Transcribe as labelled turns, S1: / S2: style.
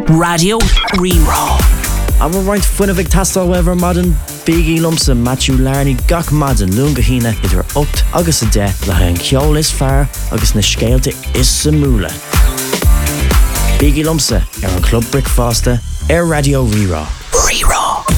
S1: Radio Rerá.
S2: A bhar roiint fuinna bheith tastal weber madan Biggie Lumsa Matthew Larney gach madan lunga hína idir 8 agus a 10 le an ceol is fear agus na scéalte is sa múla. Biggie Lumsa ar an Club Brick Fásta ar Radio Rerá. Rerá.